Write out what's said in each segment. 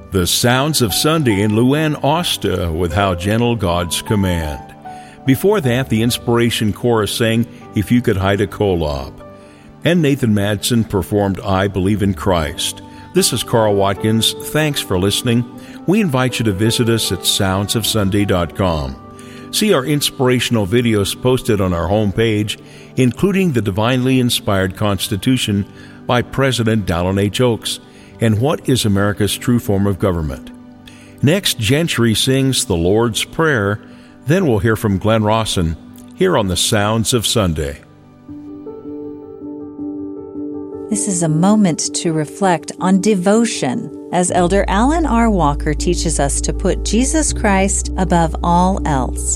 The Sounds of Sunday in Luann Osta with How Gentle God's Command. Before that, the Inspiration Chorus sang If You Could Hide a Kolob. And Nathan Madsen performed I Believe in Christ. This is Carl Watkins. Thanks for listening. We invite you to visit us at soundsofsunday.com. See our inspirational videos posted on our homepage, including the Divinely Inspired Constitution by President Dallin H. Oaks and What is America's True Form of Government. Next, Gentry sings the Lord's Prayer. Then we'll hear from Glenn Rawson here on the Sounds of Sunday. This is a moment to reflect on devotion as Elder Alan R. Walker teaches us to put Jesus Christ above all else.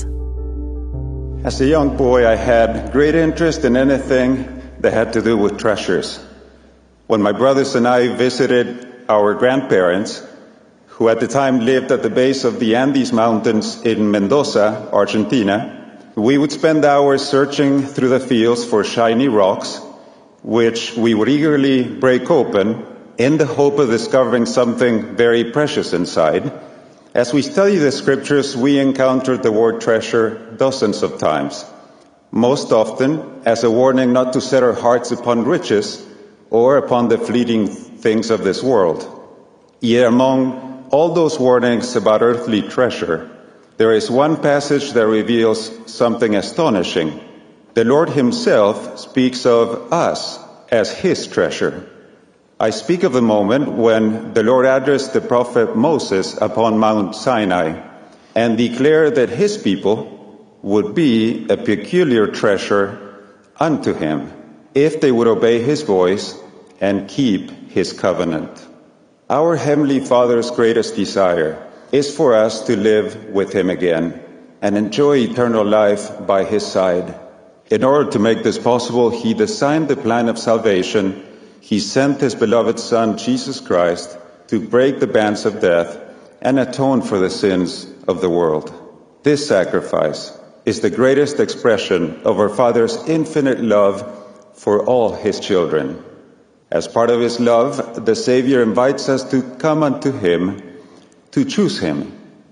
As a young boy, I had great interest in anything that had to do with treasures. When my brothers and I visited our grandparents, who at the time lived at the base of the Andes Mountains in Mendoza, Argentina, we would spend hours searching through the fields for shiny rocks, which we would eagerly break open in the hope of discovering something very precious inside. As we study the scriptures, we encountered the word treasure dozens of times, most often as a warning not to set our hearts upon riches or upon the fleeting things of this world. Yet among all those warnings about earthly treasure, there is one passage that reveals something astonishing. The Lord himself speaks of us as his treasure. I speak of the moment when the Lord addressed the prophet Moses upon Mount Sinai and declared that his people would be a peculiar treasure unto him if they would obey his voice and keep his covenant. Our Heavenly Father's greatest desire is for us to live with him again and enjoy eternal life by his side. In order to make this possible, he designed the plan of salvation. He sent his beloved Son, Jesus Christ, to break the bands of death and atone for the sins of the world. This sacrifice is the greatest expression of our Father's infinite love for all his children. As part of his love, the Savior invites us to come unto him, to choose him.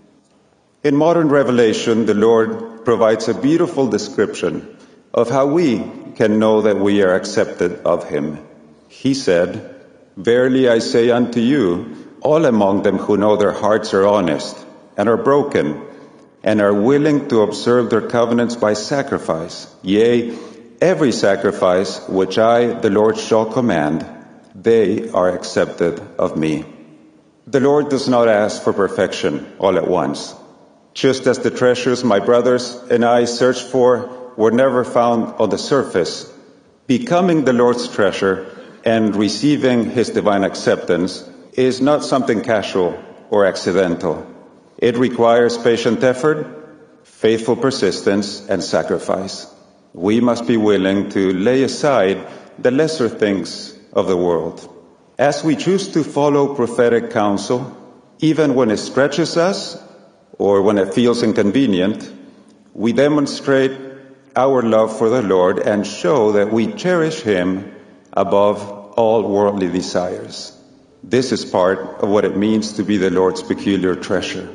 In modern revelation, the Lord provides a beautiful description of how we can know that we are accepted of him. He said, "Verily I say unto you, all among them who know their hearts are honest and are broken, and are willing to observe their covenants by sacrifice, yea, every sacrifice which I, the Lord, shall command, they are accepted of me." The Lord does not ask for perfection all at once. Just as the treasures my brothers and I searched for were never found on the surface, becoming the Lord's treasure and receiving his divine acceptance is not something casual or accidental. It requires patient effort, faithful persistence, and sacrifice. We must be willing to lay aside the lesser things of the world. As we choose to follow prophetic counsel, even when it stretches us or when it feels inconvenient, we demonstrate our love for the Lord and show that we cherish him above all worldly desires. This is part of what it means to be the Lord's peculiar treasure.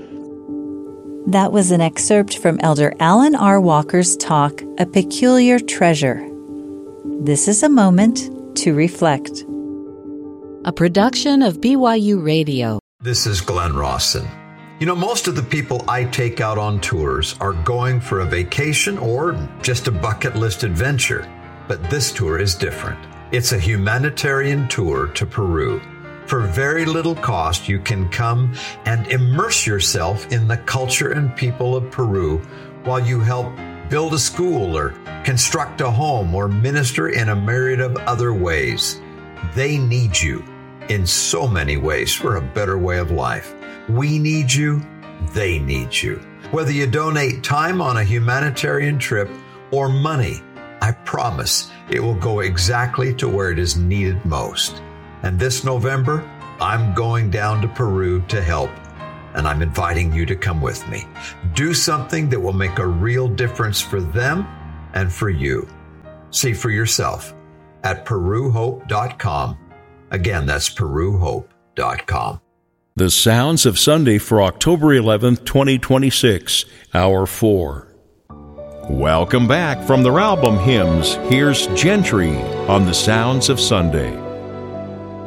That was an excerpt from Elder Alan R. Walker's talk, A Peculiar Treasure. This is a moment to reflect. A production of BYU Radio. This is Glenn Rawson. You know, most of the people I take out on tours are going for a vacation or just a bucket list adventure. But this tour is different. It's a humanitarian tour to Peru. For very little cost, you can come and immerse yourself in the culture and people of Peru while you help build a school or construct a home or minister in a myriad of other ways. They need you in so many ways for a better way of life. We need you, they need you. Whether you donate time on a humanitarian trip or money, I promise it will go exactly to where it is needed most. And this November, I'm going down to Peru to help, and I'm inviting you to come with me. Do something that will make a real difference for them and for you. See for yourself at peruhope.com. Again, that's peruhope.com. The Sounds of Sunday for October 11th, 2026, Hour 4. Welcome back from their album Hymns. Here's Gentry on The Sounds of Sunday.